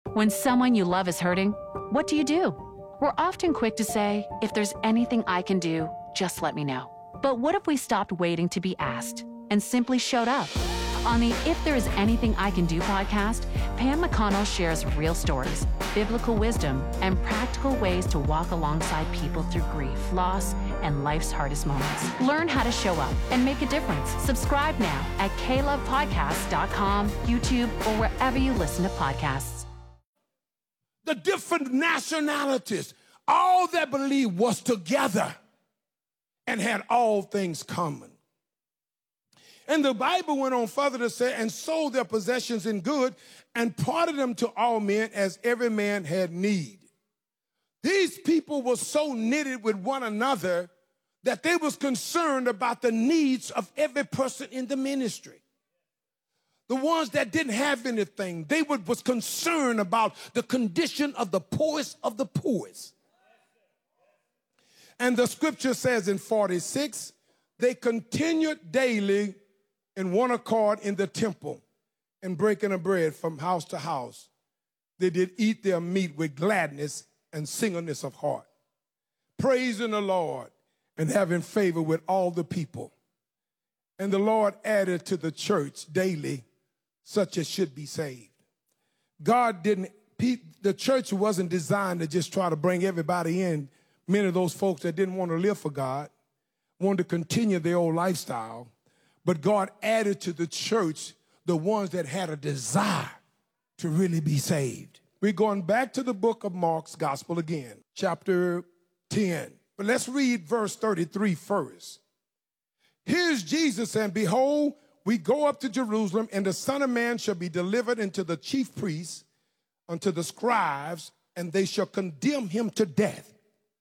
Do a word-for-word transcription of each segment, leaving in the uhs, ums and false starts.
When someone you love is hurting, what do you do? We're often quick to say, if there's anything I can do, just let me know. But what if we stopped waiting to be asked and simply showed up? On the If There Is Anything I Can Do podcast, Pam McConnell shares real stories, biblical wisdom, and practical ways to walk alongside people through grief, loss, and life's hardest moments. Learn how to show up and make a difference. Subscribe now at k love podcast dot com, YouTube, or wherever you listen to podcasts. The different nationalities, all that believed was together and had all things common. And the Bible went on further to say, and sold their possessions in good, and parted them to all men as every man had need. These people were so knitted with one another that they was concerned about the needs of every person in the ministry. The ones that didn't have anything, they would, was concerned about the condition of the poorest of the poorest. And the scripture says in forty-six, they continued daily in one accord in the temple, and breaking of bread from house to house. They did eat their meat with gladness and singleness of heart, praising the Lord and having favor with all the people. And the Lord added to the church daily such as should be saved. God didn't, the church wasn't designed to just try to bring everybody in. Many of those folks that didn't want to live for God wanted to continue their old lifestyle. But God added to the church the ones that had a desire to really be saved. We're going back to the book of Mark's gospel again, chapter ten. But let's read verse thirty-three first. Here's Jesus, and behold, we go up to Jerusalem, and the Son of Man shall be delivered into the chief priests, unto the scribes, and they shall condemn him to death.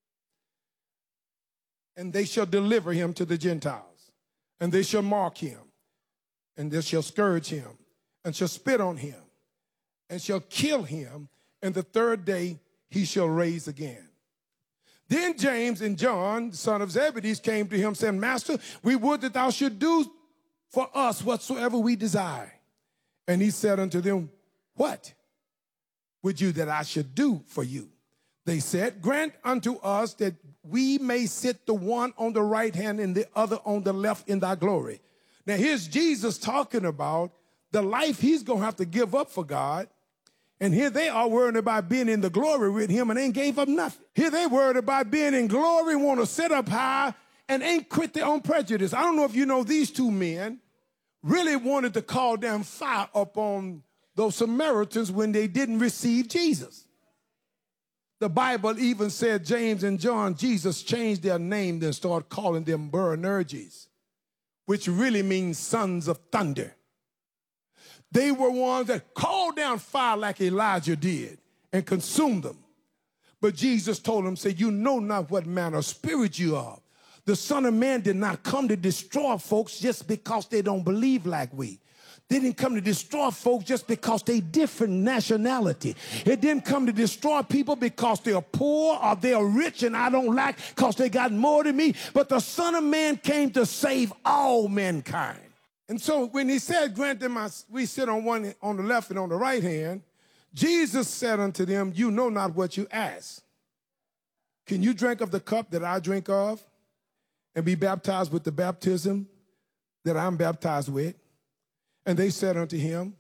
And they shall deliver him to the Gentiles. And they shall mark him, and they shall scourge him, and shall spit on him, and shall kill him, and the third day he shall raise again. Then James and John, son of Zebedee, came to him, saying, Master, we would that thou should do for us whatsoever we desire. And he said unto them, what would you that I should do for you? They said, grant unto us that we may sit the one on the right hand and the other on the left in thy glory. Now here's Jesus talking about the life he's going to have to give up for God. And here they are worried about being in the glory with him and ain't gave up nothing. Here they worried about being in glory, want to sit up high and ain't quit their own prejudice. I don't know if you know, these two men really wanted to call down fire upon those Samaritans when they didn't receive Jesus. The Bible even said James and John, Jesus changed their name and started calling them Boanerges, which really means sons of thunder. They were ones that called down fire like Elijah did and consumed them. But Jesus told them, say, you know not what manner of spirit you are. The Son of Man did not come to destroy folks just because they don't believe like we. They didn't come to destroy folks just because they different nationality. It didn't come to destroy people because they're poor or they're rich and I don't like because they got more than me. But the Son of Man came to save all mankind. And so when he said, grant them, I, we sit on one on the left and on the right hand, Jesus said unto them, you know not what you ask. Can you drink of the cup that I drink of and be baptized with the baptism that I'm baptized with? And they said unto him,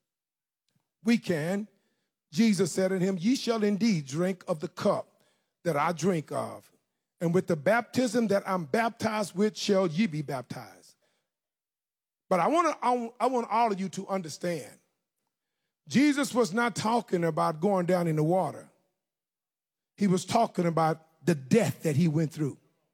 we can. Jesus said unto him, ye shall indeed drink of the cup that I drink of, and with the baptism that I'm baptized with shall ye be baptized. But I want to, I, I want all of you to understand, Jesus was not talking about going down in the water. He was talking about the death that he went through.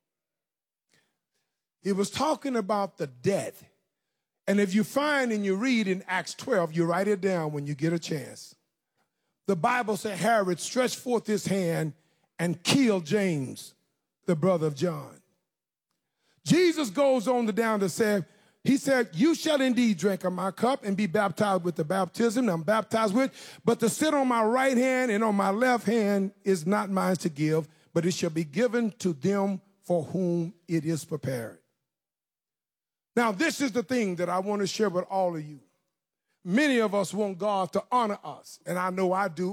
He was talking about the death. And if you find and you read in Acts twelve, you write it down when you get a chance. The Bible said Herod stretched forth his hand and killed James, the brother of John. Jesus goes on to down to say, he said, you shall indeed drink of my cup and be baptized with the baptism I'm baptized with, but to sit on my right hand and on my left hand is not mine to give, but it shall be given to them for whom it is prepared. Now, this is the thing that I want to share with all of you. Many of us want God to honor us, and I know I do.